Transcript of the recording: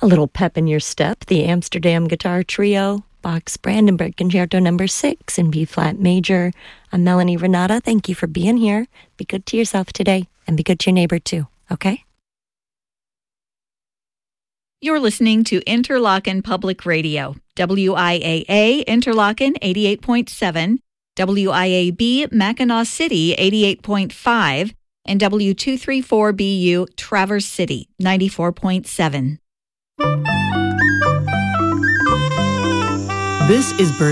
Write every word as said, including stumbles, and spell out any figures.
A little pep in your step, the Amsterdam Guitar Trio, Bach's Brandenburg Concerto number six in B-flat major. I'm Melanie Renata. Thank you for being here. Be good to yourself today, and be good to your neighbor too, okay? You're listening to Interlochen Public Radio, W I A A Interlochen eighty-eight point seven, W I A B Mackinac City eighty-eight point five, and W two thirty-four B U Traverse City ninety-four point seven. This is Bird